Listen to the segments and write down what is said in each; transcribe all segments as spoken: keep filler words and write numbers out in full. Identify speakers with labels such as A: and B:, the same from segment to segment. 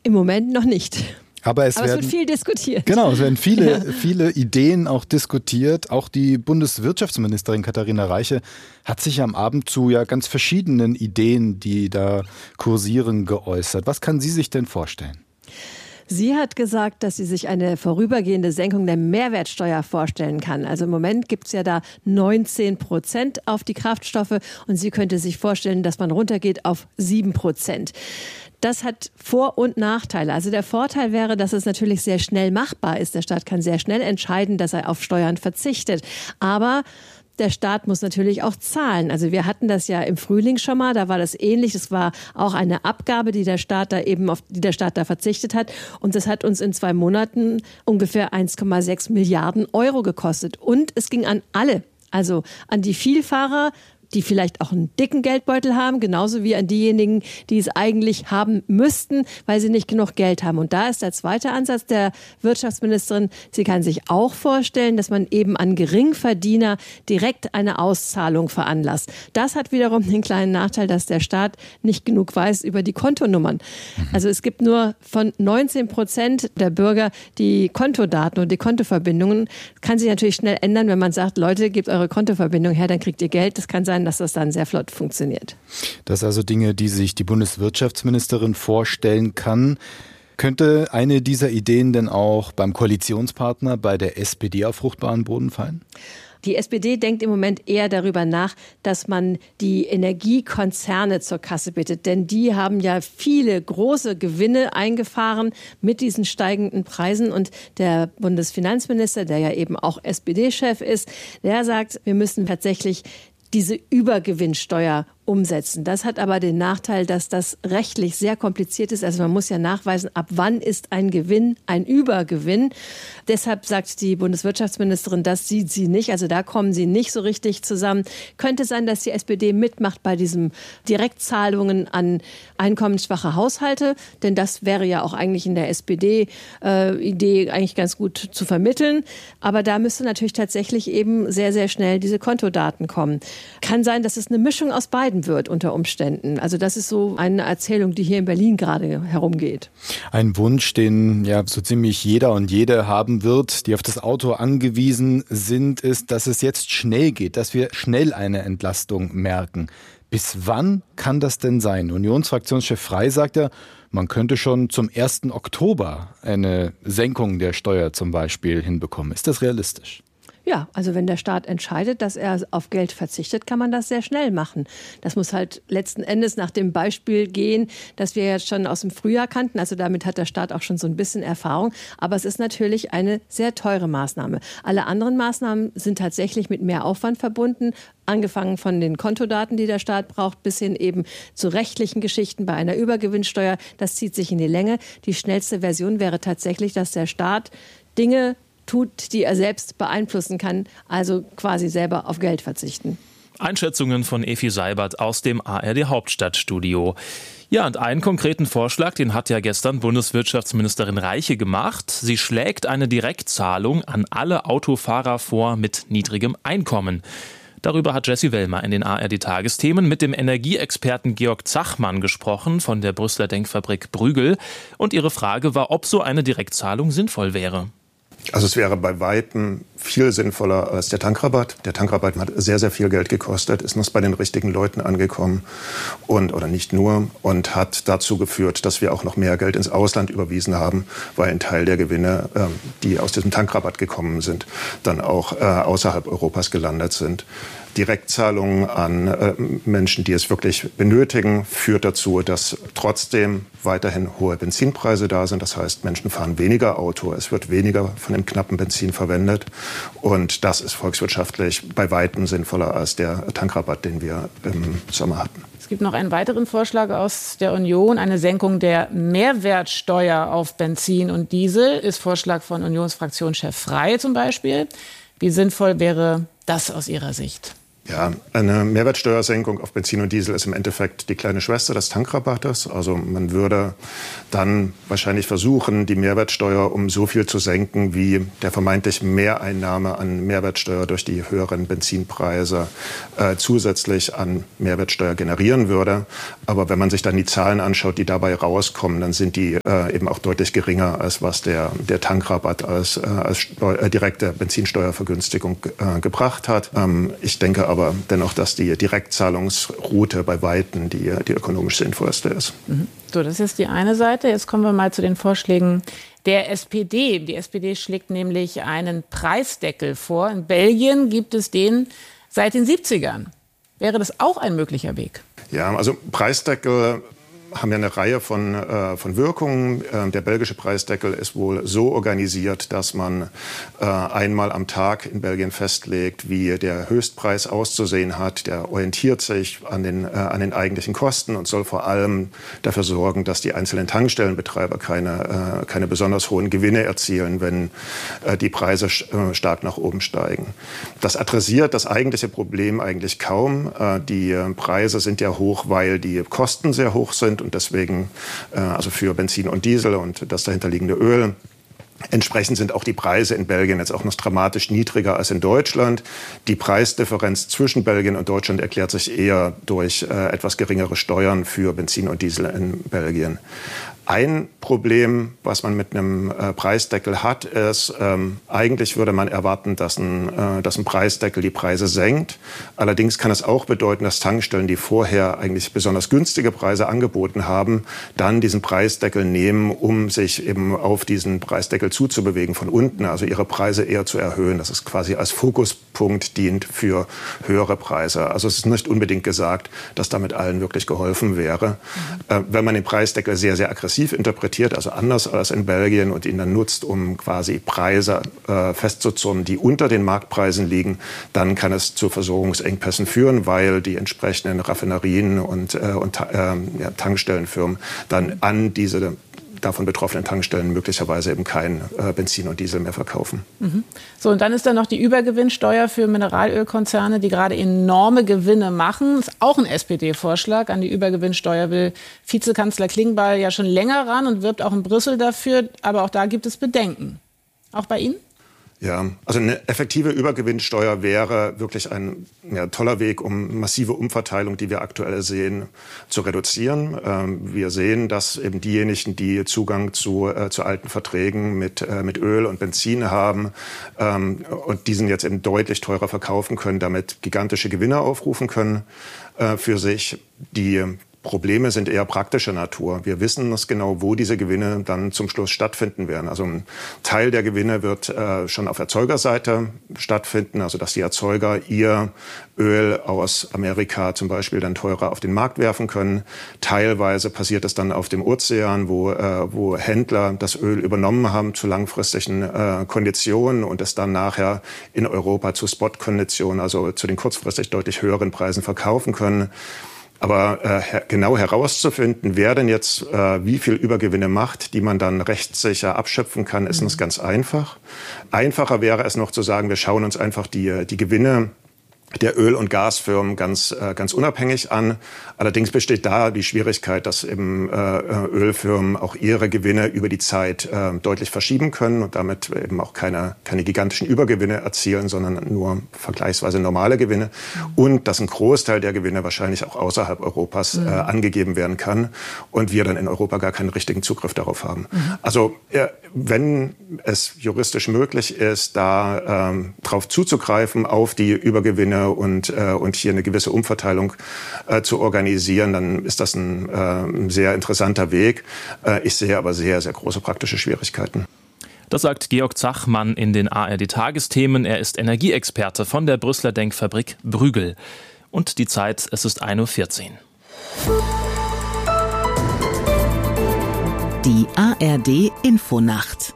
A: Im Moment noch nicht.
B: Aber es,
A: Aber
B: werden,
A: es wird viel diskutiert.
B: Genau, es werden viele,
A: ja.
B: viele Ideen auch diskutiert. Auch die Bundeswirtschaftsministerin Katharina Reiche hat sich am Abend zu ja ganz verschiedenen Ideen, die da kursieren, geäußert. Was kann sie sich denn vorstellen?
A: Sie hat gesagt, dass sie sich eine vorübergehende Senkung der Mehrwertsteuer vorstellen kann. Also im Moment gibt es ja da neunzehn Prozent auf die Kraftstoffe und sie könnte sich vorstellen, dass man runtergeht auf sieben Prozent. Das hat Vor- und Nachteile. Also der Vorteil wäre, dass es natürlich sehr schnell machbar ist. Der Staat kann sehr schnell entscheiden, dass er auf Steuern verzichtet. Aber der Staat muss natürlich auch zahlen. Also wir hatten das ja im Frühling schon mal, da war das ähnlich. Das war auch eine Abgabe, die der Staat da eben auf die der Staat da verzichtet hat. Und das hat uns in zwei Monaten ungefähr eins Komma sechs Milliarden Euro gekostet. Und es ging an alle, also an die Vielfahrer, die vielleicht auch einen dicken Geldbeutel haben, genauso wie an diejenigen, die es eigentlich haben müssten, weil sie nicht genug Geld haben. Und da ist der zweite Ansatz der Wirtschaftsministerin. Sie kann sich auch vorstellen, dass man eben an Geringverdiener direkt eine Auszahlung veranlasst. Das hat wiederum den kleinen Nachteil, dass der Staat nicht genug weiß über die Kontonummern. Also es gibt nur von neunzehn Prozent der Bürger die Kontodaten und die Kontoverbindungen. Das kann sich natürlich schnell ändern, wenn man sagt, Leute, gebt eure Kontoverbindung her, dann kriegt ihr Geld. Das kann sein, dass das dann sehr flott funktioniert.
B: Das sind also Dinge, die sich die Bundeswirtschaftsministerin vorstellen kann. Könnte eine dieser Ideen denn auch beim Koalitionspartner, bei der S P D, auf fruchtbaren Boden fallen?
A: Die S P D denkt im Moment eher darüber nach, dass man die Energiekonzerne zur Kasse bittet. Denn die haben ja viele große Gewinne eingefahren mit diesen steigenden Preisen. Und der Bundesfinanzminister, der ja eben auch S P D-Chef ist, der sagt, wir müssen tatsächlich diese Übergewinnsteuer umsetzen. Das hat aber den Nachteil, dass das rechtlich sehr kompliziert ist. Also man muss ja nachweisen, ab wann ist ein Gewinn ein Übergewinn. Deshalb sagt die Bundeswirtschaftsministerin, das sieht sie nicht. Also da kommen sie nicht so richtig zusammen. Könnte sein, dass die S P D mitmacht bei diesen Direktzahlungen an einkommensschwache Haushalte. Denn das wäre ja auch eigentlich in der S P D-Idee äh, eigentlich ganz gut zu vermitteln. Aber da müsste natürlich tatsächlich eben sehr, sehr schnell diese Kontodaten kommen. Kann sein, dass es eine Mischung aus beiden wird unter Umständen. Also das ist so eine Erzählung, die hier in Berlin gerade herumgeht.
B: Ein Wunsch, den ja so ziemlich jeder und jede haben wird, die auf das Auto angewiesen sind, ist, dass es jetzt schnell geht, dass wir schnell eine Entlastung merken. Bis wann kann das denn sein? Unionsfraktionschef Frey sagt ja, man könnte schon zum ersten Oktober eine Senkung der Steuer zum Beispiel hinbekommen. Ist das realistisch?
A: Ja, also wenn der Staat entscheidet, dass er auf Geld verzichtet, kann man das sehr schnell machen. Das muss halt letzten Endes nach dem Beispiel gehen, das wir jetzt schon aus dem Frühjahr kannten. Also damit hat der Staat auch schon so ein bisschen Erfahrung. Aber es ist natürlich eine sehr teure Maßnahme. Alle anderen Maßnahmen sind tatsächlich mit mehr Aufwand verbunden. Angefangen von den Kontodaten, die der Staat braucht, bis hin eben zu rechtlichen Geschichten bei einer Übergewinnsteuer. Das zieht sich in die Länge. Die schnellste Version wäre tatsächlich, dass der Staat Dinge tut, die er selbst beeinflussen kann, also quasi selber auf Geld verzichten.
C: Einschätzungen von Efi Seibert aus dem A R D Hauptstadtstudio. Ja, und einen konkreten Vorschlag, den hat ja gestern Bundeswirtschaftsministerin Reiche gemacht. Sie schlägt eine Direktzahlung an alle Autofahrer vor mit niedrigem Einkommen. Darüber hat Jessie Wellmer in den A R D-Tagesthemen mit dem Energieexperten Georg Zachmann gesprochen von der Brüsseler Denkfabrik Brügel. Und ihre Frage war, ob so eine Direktzahlung sinnvoll wäre.
D: Also es wäre bei Weitem viel sinnvoller als der Tankrabatt. Der Tankrabatt hat sehr, sehr viel Geld gekostet, ist nur bei den richtigen Leuten angekommen und oder nicht nur und hat dazu geführt, dass wir auch noch mehr Geld ins Ausland überwiesen haben, weil ein Teil der Gewinne, äh, die aus diesem Tankrabatt gekommen sind, dann auch äh, außerhalb Europas gelandet sind. Direktzahlungen an äh, Menschen, die es wirklich benötigen, führt dazu, dass trotzdem weiterhin hohe Benzinpreise da sind. Das heißt, Menschen fahren weniger Auto, es wird weniger von dem knappen Benzin verwendet. Und das ist volkswirtschaftlich bei weitem sinnvoller als der Tankrabatt, den wir im Sommer hatten.
E: Es gibt noch einen weiteren Vorschlag aus der Union, eine Senkung der Mehrwertsteuer auf Benzin und Diesel, ist Vorschlag von Unionsfraktionschef Frey zum Beispiel. Wie sinnvoll wäre das aus Ihrer Sicht?
D: Ja, eine Mehrwertsteuersenkung auf Benzin und Diesel ist im Endeffekt die kleine Schwester des Tankrabattes. Also man würde dann wahrscheinlich versuchen, die Mehrwertsteuer um so viel zu senken, wie der vermeintlich Mehreinnahme an Mehrwertsteuer durch die höheren Benzinpreise äh, zusätzlich an Mehrwertsteuer generieren würde. Aber wenn man sich dann die Zahlen anschaut, die dabei rauskommen, dann sind die äh, eben auch deutlich geringer, als was der, der Tankrabatt als, äh, als Steu- äh, direkte Benzinsteuervergünstigung äh, gebracht hat. Ähm, ich denke aber dennoch, dass die Direktzahlungsroute bei Weitem die, die ökonomisch sinnvollste ist.
E: Mhm. So, das ist die eine Seite. Jetzt kommen wir mal zu den Vorschlägen der S P D. Die S P D schlägt nämlich einen Preisdeckel vor. In Belgien gibt es den seit den siebzigern. Wäre das auch ein möglicher Weg?
D: Ja, also Preisdeckel haben ja eine Reihe von, äh, von Wirkungen. Äh, der belgische Preisdeckel ist wohl so organisiert, dass man äh, einmal am Tag in Belgien festlegt, wie der Höchstpreis auszusehen hat. Der orientiert sich an den, äh, an den eigentlichen Kosten und soll vor allem dafür sorgen, dass die einzelnen Tankstellenbetreiber keine, äh, keine besonders hohen Gewinne erzielen, wenn äh, die Preise äh, stark nach oben steigen. Das adressiert das eigentliche Problem eigentlich kaum. Äh, die äh, Preise sind ja hoch, weil die Kosten sehr hoch sind. Und deswegen, äh, also für Benzin und Diesel und das dahinterliegende Öl. Entsprechend sind auch die Preise in Belgien jetzt auch noch dramatisch niedriger als in Deutschland. Die Preisdifferenz zwischen Belgien und Deutschland erklärt sich eher durch äh, etwas geringere Steuern für Benzin und Diesel in Belgien. Ein Problem, was man mit einem äh, Preisdeckel hat, ist, ähm, eigentlich würde man erwarten, dass ein, äh, dass ein Preisdeckel die Preise senkt. Allerdings kann es auch bedeuten, dass Tankstellen, die vorher eigentlich besonders günstige Preise angeboten haben, dann diesen Preisdeckel nehmen, um sich eben auf diesen Preisdeckel zuzubewegen von unten, also ihre Preise eher zu erhöhen. Das ist quasi als Fokuspunkt dient für höhere Preise. Also es ist nicht unbedingt gesagt, dass damit allen wirklich geholfen wäre. Mhm. Äh, wenn man den Preisdeckel sehr, sehr aggressiv interpretiert, also anders als in Belgien, und ihn dann nutzt, um quasi Preise äh, festzuzurren, die unter den Marktpreisen liegen, dann kann es zu Versorgungsengpässen führen, weil die entsprechenden Raffinerien und, äh, und äh, ja, Tankstellenfirmen dann an diese davon betroffenen Tankstellen möglicherweise eben kein äh, Benzin und Diesel mehr verkaufen.
E: Mhm. So, und dann ist da noch die Übergewinnsteuer für Mineralölkonzerne, die gerade enorme Gewinne machen. Das ist auch ein S P D-Vorschlag. An die Übergewinnsteuer will Vizekanzler Klingbeil ja schon länger ran und wirbt auch in Brüssel dafür. Aber auch da gibt es Bedenken. Auch bei Ihnen?
D: Ja, also eine effektive Übergewinnsteuer wäre wirklich ein ja, toller Weg, um massive Umverteilung, die wir aktuell sehen, zu reduzieren. Ähm, wir sehen, dass eben diejenigen, die Zugang zu, äh, zu alten Verträgen mit, äh, mit Öl und Benzin haben ähm, und diesen jetzt eben deutlich teurer verkaufen können, damit gigantische Gewinne aufrufen können äh, für sich. Die Probleme sind eher praktischer Natur. Wir wissen es genau, wo diese Gewinne dann zum Schluss stattfinden werden. Also ein Teil der Gewinne wird äh, schon auf Erzeugerseite stattfinden, also dass die Erzeuger ihr Öl aus Amerika zum Beispiel dann teurer auf den Markt werfen können. Teilweise passiert es dann auf dem Ozean, wo, äh, wo Händler das Öl übernommen haben zu langfristigen äh, Konditionen und es dann nachher in Europa zu Spot-Konditionen, also zu den kurzfristig deutlich höheren Preisen verkaufen können. Aber äh, genau herauszufinden, wer denn jetzt äh, wie viel Übergewinne macht, die man dann rechtssicher abschöpfen kann, ist mhm. nicht ganz einfach. Einfacher wäre es noch zu sagen, wir schauen uns einfach die, die Gewinne der Öl- und Gasfirmen ganz, äh, ganz unabhängig an. Allerdings besteht da die Schwierigkeit, dass eben äh, Ölfirmen auch ihre Gewinne über die Zeit äh, deutlich verschieben können und damit eben auch keine, keine gigantischen Übergewinne erzielen, sondern nur vergleichsweise normale Gewinne. Und dass ein Großteil der Gewinne wahrscheinlich auch außerhalb Europas äh, angegeben werden kann und wir dann in Europa gar keinen richtigen Zugriff darauf haben. Mhm. Also äh, wenn es juristisch möglich ist, da ähm, drauf zuzugreifen, auf die Übergewinne und, äh, und hier eine gewisse Umverteilung äh, zu organisieren, dann ist das ein, äh, ein sehr interessanter Weg. Äh, ich sehe aber sehr, sehr große praktische Schwierigkeiten.
C: Das sagt Georg Zachmann in den A R D-Tagesthemen. Er ist Energieexperte von der Brüsseler Denkfabrik Brügel. Und die Zeit, es ist ein Uhr vierzehn.
F: Die A R D-Infonacht.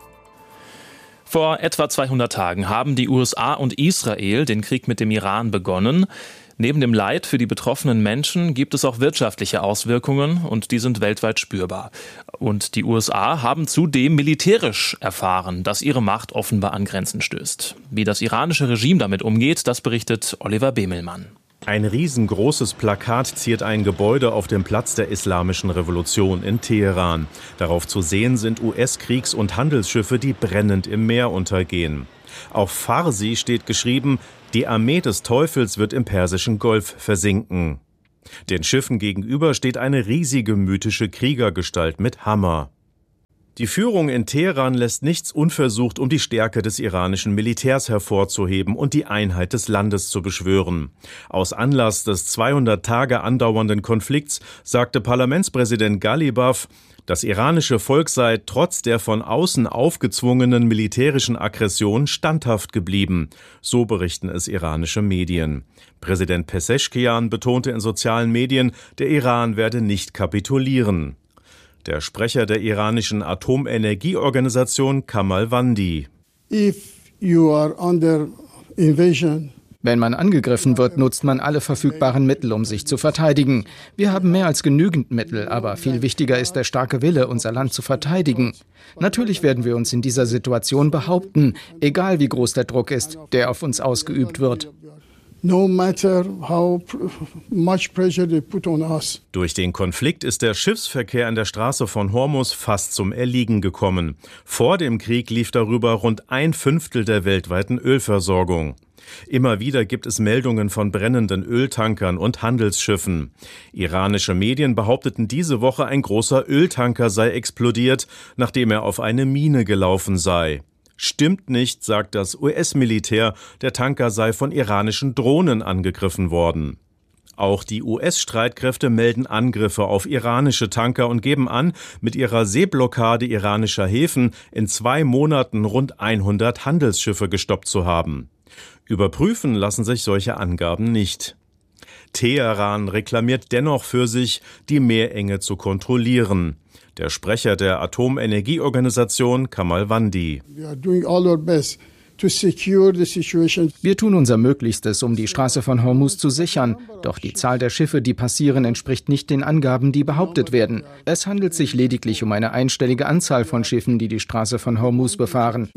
C: Vor etwa zweihundert Tagen haben die U S A und Israel den Krieg mit dem Iran begonnen. Neben dem Leid für die betroffenen Menschen gibt es auch wirtschaftliche Auswirkungen und die sind weltweit spürbar. Und die U S A haben zudem militärisch erfahren, dass ihre Macht offenbar an Grenzen stößt. Wie das iranische Regime damit umgeht, das berichtet Oliver Bemelmann.
G: Ein riesengroßes Plakat ziert ein Gebäude auf dem Platz der Islamischen Revolution in Teheran. Darauf zu sehen sind U S-Kriegs- und Handelsschiffe, die brennend im Meer untergehen. Auf Farsi steht geschrieben, die Armee des Teufels wird im Persischen Golf versinken. Den Schiffen gegenüber steht eine riesige mythische Kriegergestalt mit Hammer. Die Führung in Teheran lässt nichts unversucht, um die Stärke des iranischen Militärs hervorzuheben und die Einheit des Landes zu beschwören. Aus Anlass des zweihundert Tage andauernden Konflikts sagte Parlamentspräsident Ghalibaf, das iranische Volk sei trotz der von außen aufgezwungenen militärischen Aggression standhaft geblieben. So berichten es iranische Medien. Präsident Pezeshkian betonte in sozialen Medien, der Iran werde nicht kapitulieren. Der Sprecher der iranischen Atomenergieorganisation Kamal Wandi.
H: If you are under invasion,
I: Wenn man angegriffen wird, nutzt man alle verfügbaren Mittel, um sich zu verteidigen. Wir haben mehr als genügend Mittel, aber viel wichtiger ist der starke Wille, unser Land zu verteidigen. Natürlich werden wir uns in dieser Situation behaupten, egal wie groß der Druck ist, der auf uns ausgeübt wird.
H: no matter how much pressure they put on us.
G: Durch den Konflikt ist der Schiffsverkehr an der Straße von Hormuz fast zum Erliegen gekommen. Vor dem Krieg lief darüber rund ein Fünftel der weltweiten Ölversorgung. Immer wieder gibt es Meldungen von brennenden Öltankern und Handelsschiffen. Iranische Medien behaupteten diese Woche, ein großer Öltanker sei explodiert, nachdem er auf eine Mine gelaufen sei. Stimmt nicht, sagt das U S-Militär, der Tanker sei von iranischen Drohnen angegriffen worden. Auch die U S-Streitkräfte melden Angriffe auf iranische Tanker und geben an, mit ihrer Seeblockade iranischer Häfen in zwei Monaten rund hundert Handelsschiffe gestoppt zu haben. Überprüfen lassen sich solche Angaben nicht. Teheran reklamiert dennoch für sich, die Meerenge zu kontrollieren. Der Sprecher der Atomenergieorganisation Kamal Wandi.
I: Wir tun unser Möglichstes, um die Straße von Hormuz zu sichern. Doch die Zahl der Schiffe, die passieren, entspricht nicht den Angaben, die behauptet werden. Es handelt sich lediglich um eine einstellige Anzahl von Schiffen, die die Straße von Hormuz befahren.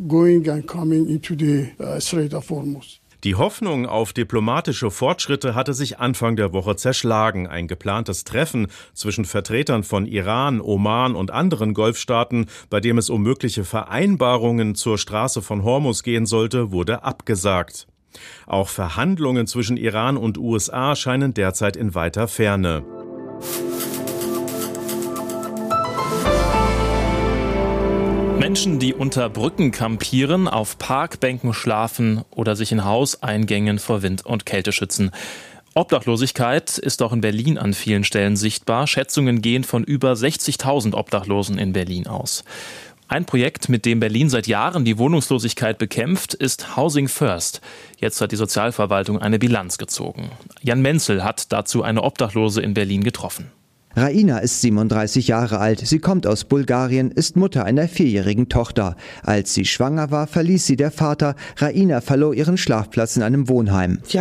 G: Die Hoffnung auf diplomatische Fortschritte hatte sich Anfang der Woche zerschlagen. Ein geplantes Treffen zwischen Vertretern von Iran, Oman und anderen Golfstaaten, bei dem es um mögliche Vereinbarungen zur Straße von Hormuz gehen sollte, wurde abgesagt. Auch Verhandlungen zwischen Iran und U S A scheinen derzeit in weiter Ferne.
C: Menschen, die unter Brücken kampieren, auf Parkbänken schlafen oder sich in Hauseingängen vor Wind und Kälte schützen. Obdachlosigkeit ist auch in Berlin an vielen Stellen sichtbar. Schätzungen gehen von über sechzigtausend Obdachlosen in Berlin aus. Ein Projekt, mit dem Berlin seit Jahren die Wohnungslosigkeit bekämpft, ist Housing First. Jetzt hat die Sozialverwaltung eine Bilanz gezogen. Jan Menzel hat dazu eine Obdachlose in Berlin getroffen.
J: Raina ist siebenunddreißig Jahre alt. Sie kommt aus Bulgarien, ist Mutter einer vierjährigen Tochter. Als sie schwanger war, verließ sie der Vater. Raina verlor ihren Schlafplatz in einem Wohnheim.
K: Ich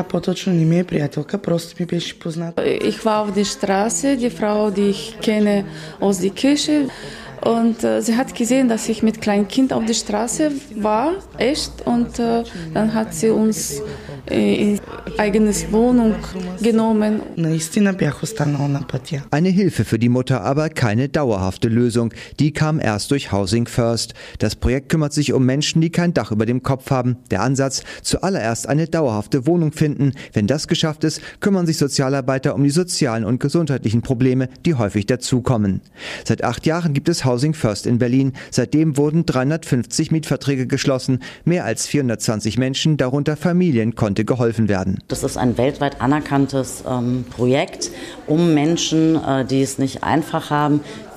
K: war auf der Straße, die Frau, die ich kenne aus der Kirche. Und äh, sie hat gesehen, dass ich mit kleinem Kind auf der Straße war, echt. Und äh, dann hat sie uns äh, in eigenes Wohnung genommen.
J: Eine Hilfe für die Mutter, aber keine dauerhafte Lösung. Die kam erst durch Housing First. Das Projekt kümmert sich um Menschen, die kein Dach über dem Kopf haben. Der Ansatz, zuallererst eine dauerhafte Wohnung finden. Wenn das geschafft ist, kümmern sich Sozialarbeiter um die sozialen und gesundheitlichen Probleme, die häufig dazukommen. Seit acht Jahren gibt es Housing First in Berlin. Seitdem wurden dreihundertfünfzig Mietverträge geschlossen. Mehr als vierhundertzwanzig Menschen, darunter Familien, konnte geholfen werden.
L: Das ist ein weltweit anerkanntes ähm, Projekt, um Menschen, äh, die es nicht einfach haben,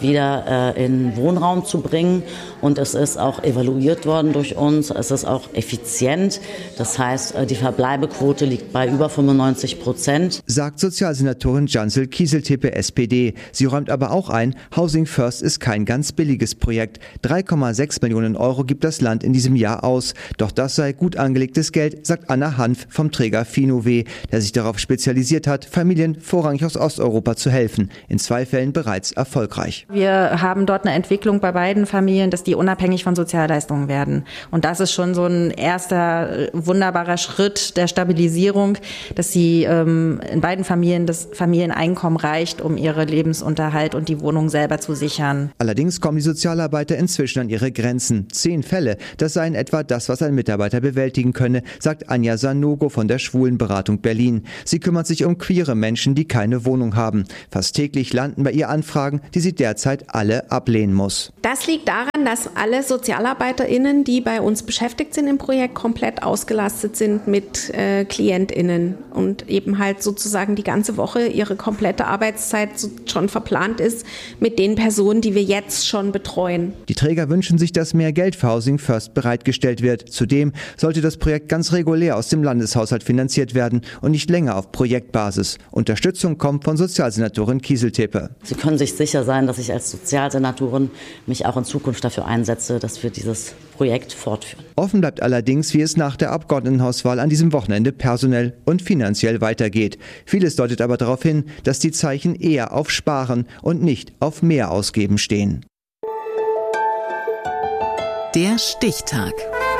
L: wieder äh, in Wohnraum zu bringen. Und es ist auch evaluiert worden durch uns. Es ist auch effizient. Das heißt, äh, die Verbleibequote liegt bei über fünfundneunzig Prozent.
J: Sagt Sozialsenatorin Cansel Kieseltepe, S P D. Sie räumt aber auch ein, Housing First ist kein ganz billiges Projekt. drei Komma sechs Millionen Euro gibt das Land in diesem Jahr aus. Doch das sei gut angelegtes Geld, sagt Anna Hanf vom Träger Finoweh, der sich darauf spezialisiert hat, Familien vorrangig aus Osteuropa zu helfen. In zwei Fällen bereits erfolgreich.
M: Wir haben dort eine Entwicklung bei beiden Familien, dass die unabhängig von Sozialleistungen werden. Und das ist schon so ein erster wunderbarer Schritt der Stabilisierung, dass sie ähm, in beiden Familien das Familieneinkommen reicht, um ihre Lebensunterhalt und die Wohnung selber zu sichern.
J: Allerdings kommen die Sozialarbeiter inzwischen an ihre Grenzen. Zehn Fälle, das seien etwa das, was ein Mitarbeiter bewältigen könne, sagt Anja Sanogo von der Schwulenberatung Berlin. Sie kümmert sich um queere Menschen, die keine Wohnung haben. Fast täglich landen bei ihr Anfragen, die sie derzeit alle ablehnen muss.
N: Das liegt daran, dass alle SozialarbeiterInnen, die bei uns beschäftigt sind im Projekt, komplett ausgelastet sind mit äh, KlientInnen und eben halt sozusagen die ganze Woche ihre komplette Arbeitszeit so schon verplant ist mit den Personen, die wir jetzt schon betreuen.
J: Die Träger wünschen sich, dass mehr Geld für Housing First bereitgestellt wird. Zudem sollte das Projekt ganz regulär aus dem Landeshaushalt finanziert werden und nicht länger auf Projektbasis. Unterstützung kommt von Sozialsenatorin Kieseltepe.
L: Sie können sich sicher sein, dass ich als Sozialsenatorin mich auch in Zukunft dafür einsetze, dass wir dieses Projekt fortführen.
J: Offen bleibt allerdings, wie es nach der Abgeordnetenhauswahl an diesem Wochenende personell und finanziell weitergeht. Vieles deutet aber darauf hin, dass die Zeichen eher auf Sparen und nicht auf mehr Ausgeben stehen.
F: Der Stichtag.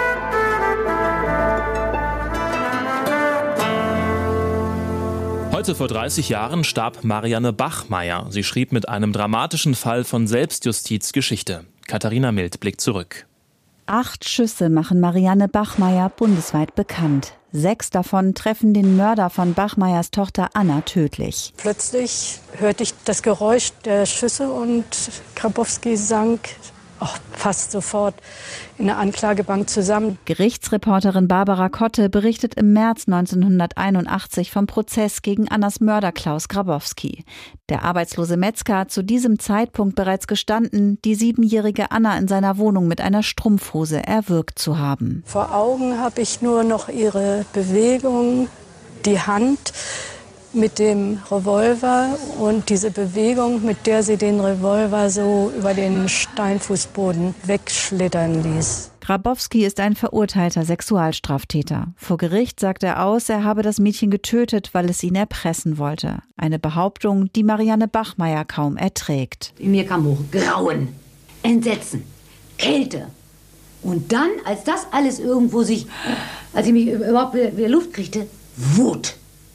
C: Heute vor dreißig Jahren starb Marianne Bachmeier. Sie schrieb mit einem dramatischen Fall von Selbstjustiz Geschichte. Katharina Mild blickt zurück.
O: Acht Schüsse machen Marianne Bachmeier bundesweit bekannt. Sechs davon treffen den Mörder von Bachmeiers Tochter Anna tödlich.
P: Plötzlich hörte ich das Geräusch der Schüsse und Grabowski sank oh, fast sofort in der Anklagebank zusammen.
O: Gerichtsreporterin Barbara Kotte berichtet im März neunzehnhunderteinundachtzig vom Prozess gegen Annas Mörder Klaus Grabowski. Der arbeitslose Metzger hat zu diesem Zeitpunkt bereits gestanden, die siebenjährige Anna in seiner Wohnung mit einer Strumpfhose erwürgt zu haben.
P: Vor Augen habe ich nur noch ihre Bewegung, die Hand mit dem Revolver und diese Bewegung, mit der sie den Revolver so über den Steinfußboden wegschlittern ließ.
O: Grabowski ist ein verurteilter Sexualstraftäter. Vor Gericht sagt er aus, er habe das Mädchen getötet, weil es ihn erpressen wollte. Eine Behauptung, die Marianne Bachmeier kaum erträgt.
Q: In mir kam hoch Grauen, Entsetzen, Kälte. Und dann, als das alles irgendwo sich, als ich mich überhaupt wieder Luft kriegte, Wut.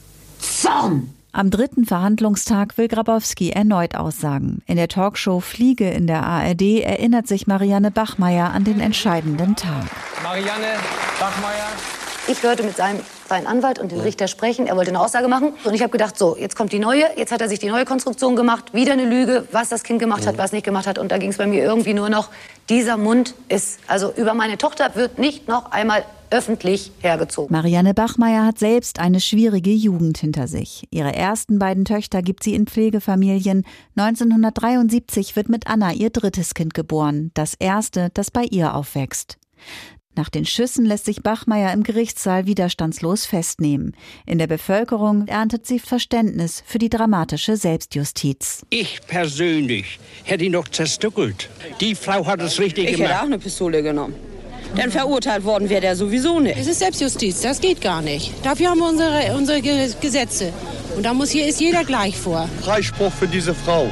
Q: Zorn!
O: Am dritten Verhandlungstag will Grabowski erneut aussagen. In der Talkshow Fliege in der A R D erinnert sich Marianne Bachmeier an den entscheidenden Tag.
R: Marianne Bachmeier.
S: Ich hörte mit seinem, seinem Anwalt und dem Richter sprechen. Er wollte eine Aussage machen. Und ich habe gedacht, so, jetzt kommt die neue. Jetzt hat er sich die neue Konstruktion gemacht. Wieder eine Lüge, was das Kind gemacht hat, was nicht gemacht hat. Und da ging es bei mir irgendwie nur noch, dieser Mund ist, also über meine Tochter wird nicht noch einmal öffentlich hergezogen.
O: Marianne Bachmeier hat selbst eine schwierige Jugend hinter sich. Ihre ersten beiden Töchter gibt sie in Pflegefamilien. neunzehnhundertdreiundsiebzig wird mit Anna ihr drittes Kind geboren. Das erste, das bei ihr aufwächst. Nach den Schüssen lässt sich Bachmeier im Gerichtssaal widerstandslos festnehmen. In der Bevölkerung erntet sie Verständnis für die dramatische Selbstjustiz.
T: Ich persönlich hätte ihn doch zerstückelt. Die Frau hat es richtig
U: ich
T: gemacht.
U: Ich hätte auch eine Pistole genommen. Denn verurteilt worden wäre der sowieso nicht.
V: Es ist Selbstjustiz, das geht gar nicht. Dafür haben wir unsere, unsere Gesetze. Und da muss hier ist jeder gleich vor.
W: Freispruch für diese Frau.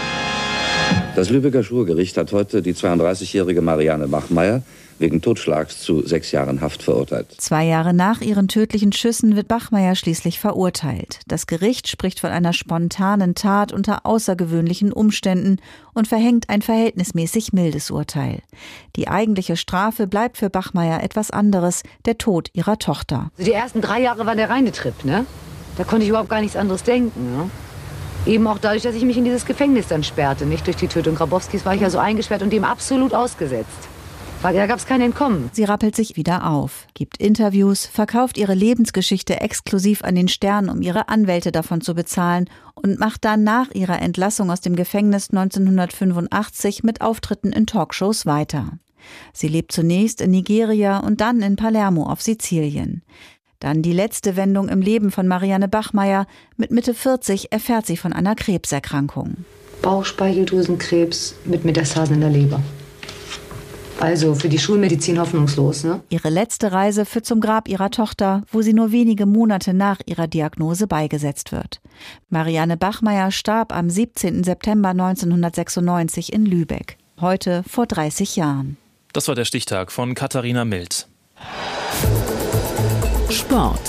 X: Das Lübecker Schwurgericht hat heute die zweiunddreißigjährige Marianne Bachmeier wegen Totschlags zu sechs Jahren Haft verurteilt.
O: Zwei Jahre nach ihren tödlichen Schüssen wird Bachmeier schließlich verurteilt. Das Gericht spricht von einer spontanen Tat unter außergewöhnlichen Umständen und verhängt ein verhältnismäßig mildes Urteil. Die eigentliche Strafe bleibt für Bachmeier etwas anderes, der Tod ihrer Tochter.
S: Also die ersten drei Jahre war der reine Trip, ne? Da konnte ich überhaupt gar nichts anderes denken, ne? Eben auch dadurch, dass ich mich in dieses Gefängnis dann sperrte, nicht durch die Tötung Grabowskis war ich ja so eingesperrt und dem absolut ausgesetzt. Weil da gab es kein Entkommen.
O: Sie rappelt sich wieder auf, gibt Interviews, verkauft ihre Lebensgeschichte exklusiv an den Stern, um ihre Anwälte davon zu bezahlen und macht dann nach ihrer Entlassung aus dem Gefängnis neunzehnhundertfünfundachtzig mit Auftritten in Talkshows weiter. Sie lebt zunächst in Nigeria und dann in Palermo auf Sizilien. Dann die letzte Wendung im Leben von Marianne Bachmeier. Mit Mitte vierzig erfährt sie von einer Krebserkrankung.
S: Bauchspeicheldrüsenkrebs mit Metastasen in der Leber. Also für die Schulmedizin hoffnungslos, ne?
O: Ihre letzte Reise führt zum Grab ihrer Tochter, wo sie nur wenige Monate nach ihrer Diagnose beigesetzt wird. Marianne Bachmeier starb am siebzehnten September neunzehnhundertsechsundneunzig in Lübeck. Heute vor dreißig Jahren.
C: Das war der Stichtag von Katharina Mild.
F: Sport.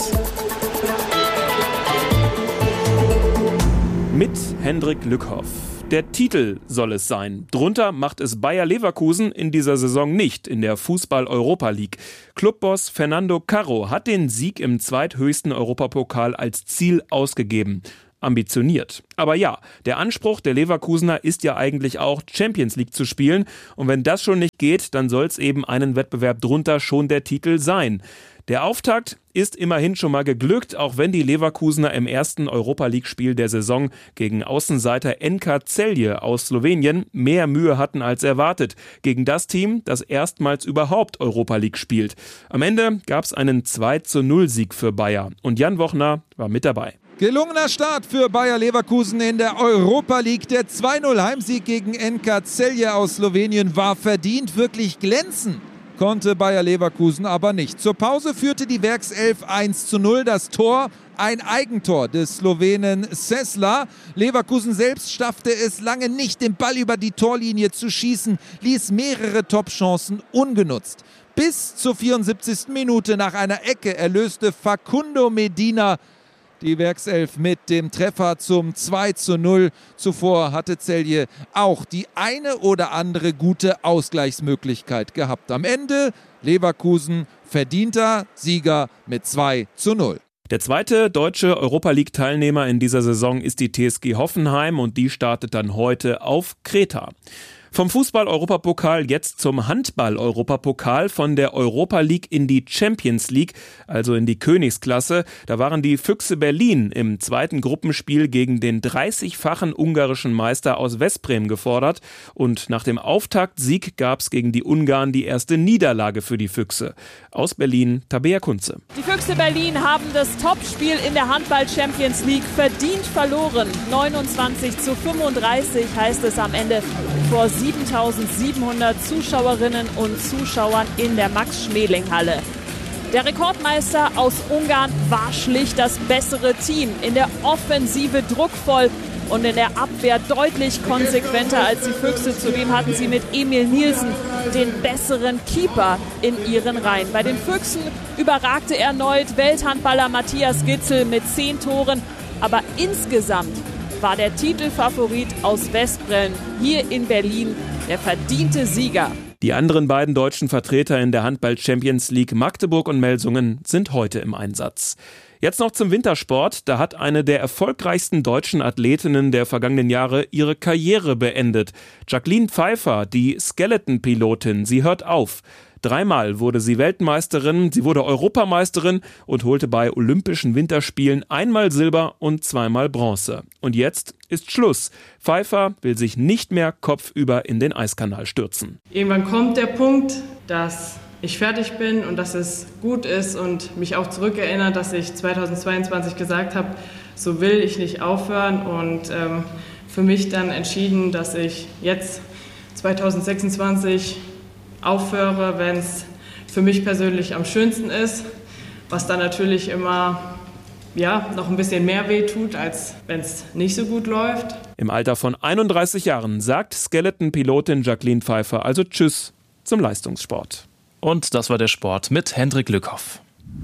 A: Mit Hendrik Lückhoff. Der Titel soll es sein. Drunter macht es Bayer Leverkusen in dieser Saison nicht in der Fußball-Europa League. Clubboss Fernando Carro hat den Sieg im zweithöchsten Europapokal als Ziel ausgegeben. Ambitioniert. Aber ja, der Anspruch der Leverkusener ist ja eigentlich auch, Champions League zu spielen. Und wenn das schon nicht geht, dann soll es eben einen Wettbewerb drunter schon der Titel sein. Der Auftakt ist immerhin schon mal geglückt, auch wenn die Leverkusener im ersten Europa-League-Spiel der Saison gegen Außenseiter N K Celje aus Slowenien mehr Mühe hatten als erwartet. Gegen das Team, das erstmals überhaupt Europa-League spielt. Am Ende gab es einen zwei zu null Sieg für Bayer. Und Jan Wochner war mit dabei.
B: Gelungener Start für Bayer Leverkusen in der Europa League. Der zwei null Heimsieg gegen N K Celje aus Slowenien war verdient, wirklich glänzen konnte Bayer Leverkusen aber nicht. Zur Pause führte die Werkself eins zu null. Das Tor, ein Eigentor des Slowenen Sesla. Leverkusen selbst schaffte es lange nicht, den Ball über die Torlinie zu schießen, ließ mehrere Top-Chancen ungenutzt. Bis zur vierundsiebzigsten Minute nach einer Ecke erlöste Facundo Medina die Werkself mit dem Treffer zum zwei zu null. Zuvor hatte Celje auch die eine oder andere gute Ausgleichsmöglichkeit gehabt. Am Ende Leverkusen verdienter Sieger mit zwei zu null.
A: Der zweite deutsche Europa-League-Teilnehmer in dieser Saison ist die T S G Hoffenheim und die startet dann heute auf Kreta. Vom Fußball-Europapokal jetzt zum Handball-Europapokal, von der Europa League in die Champions League, also in die Königsklasse. Da waren die Füchse Berlin im zweiten Gruppenspiel gegen den dreißigfachen ungarischen Meister aus Veszprém gefordert. Und nach dem Auftaktsieg gab es gegen die Ungarn die erste Niederlage für die Füchse. Aus Berlin, Tabea Kunze.
E: Die Füchse Berlin haben das Topspiel in der Handball-Champions League verdient verloren. neunundzwanzig zu fünfunddreißig heißt es am Ende vor siebentausendsiebenhundert Zuschauerinnen und Zuschauern in der Max-Schmeling-Halle. Der Rekordmeister aus Ungarn war schlicht das bessere Team. In der Offensive druckvoll und in der Abwehr deutlich konsequenter als die Füchse. Zudem hatten sie mit Emil Nielsen den besseren Keeper in ihren Reihen. Bei den Füchsen überragte erneut Welthandballer Matthias Gitzel mit zehn Toren. Aber insgesamt war der Titelfavorit aus Veszprém hier in Berlin der verdiente Sieger.
A: Die anderen beiden deutschen Vertreter in der Handball-Champions League, Magdeburg und Melsungen, sind heute im Einsatz. Jetzt noch zum Wintersport. Da hat eine der erfolgreichsten deutschen Athletinnen der vergangenen Jahre ihre Karriere beendet. Jacqueline Pfeiffer, die Skeleton-Pilotin, sie hört auf. Dreimal wurde sie Weltmeisterin, sie wurde Europameisterin und holte bei Olympischen Winterspielen einmal Silber und zweimal Bronze. Und jetzt ist Schluss. Pfeiffer will sich nicht mehr kopfüber in den Eiskanal stürzen.
W: Irgendwann kommt der Punkt, dass ich fertig bin und dass es gut ist und mich auch zurückerinnert, dass ich zweitausendzweiundzwanzig gesagt habe, so will ich nicht aufhören und ähm, für mich dann entschieden, dass ich jetzt zweitausendsechsundzwanzig aufhöre, wenn es für mich persönlich am schönsten ist, was dann natürlich immer ja, noch ein bisschen mehr weh tut, als wenn es nicht so gut läuft.
A: Im Alter von einunddreißig Jahren sagt Skeleton-Pilotin Jacqueline Pfeiffer also Tschüss zum Leistungssport.
C: Und das war der Sport mit Hendrik Lückhoff.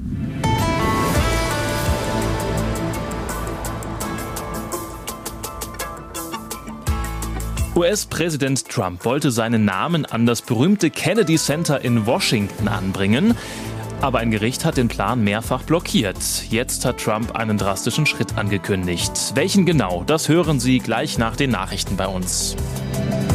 C: U S-Präsident Trump wollte seinen Namen an das berühmte Kennedy Center in Washington anbringen. Aber ein Gericht hat den Plan mehrfach blockiert. Jetzt hat Trump einen drastischen Schritt angekündigt. Welchen genau, das hören Sie gleich nach den Nachrichten bei uns.